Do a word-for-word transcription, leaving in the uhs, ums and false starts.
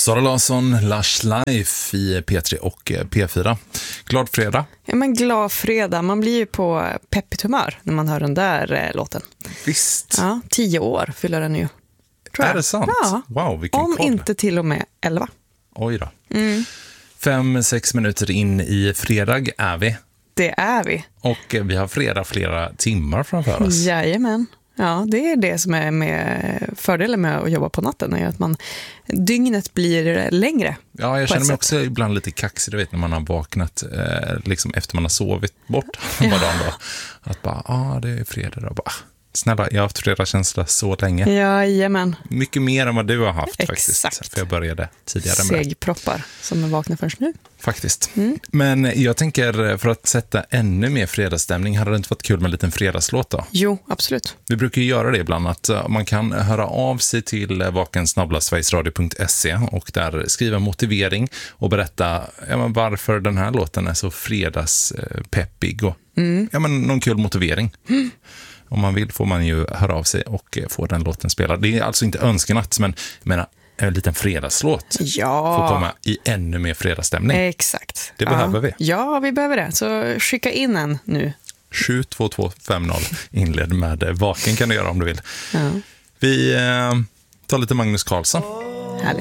Sara Larsson, Lush Life i P tre och P fyra. Glad fredag. Ja, men glad fredag. Man blir ju på peppigt humör när man hör den där eh, låten. Visst. Ja, tio år fyller den ju. Tror Är jag. det sant? Ja. Wow, vilken Om koll. inte till och med elva. Oj då. Mm. Fem, sex minuter in i fredag är vi. Det är vi. Och vi har fredag flera timmar framför oss. Jajamän. Ja, det är det som är med fördelen med att jobba på natten, är att man, dygnet blir längre. Ja, jag känner mig sätt. också ibland lite kaxig, du vet, när man har vaknat eh, liksom efter man har sovit bort Ja. på dagen då. Att bara, ja ah, det är fredag då. Bara, snälla, jag har haft fredagskänsla så länge. Jajamän. Mycket mer än vad du har haft. Exakt. Faktiskt. För jag började tidigare med det. Segproppar som är vakna först nu. Faktiskt. Mm. Men jag tänker, för att sätta ännu mer fredagsstämning, hade det inte varit kul med en liten fredagslåt då? Jo, absolut. Vi brukar ju göra det ibland, att man kan höra av sig till vaken snabel-a sverigesradio punkt se och där skriva motivering och berätta ja, men varför den här låten är så fredagspeppig och Mm. ja, men någon kul motivering. Mm. Om man vill får man ju höra av sig och få den låten spelad. Det är alltså inte önskenatt, men jag menar, en liten fredagslåt Ja. får komma i ännu mer fredagsstämning. Exakt. Det ja. behöver vi. Ja, vi behöver det. Så skicka in en nu. sju två två fem noll inled med vaken kan du göra om du vill. Ja. Vi eh, tar lite Magnus Carlsson.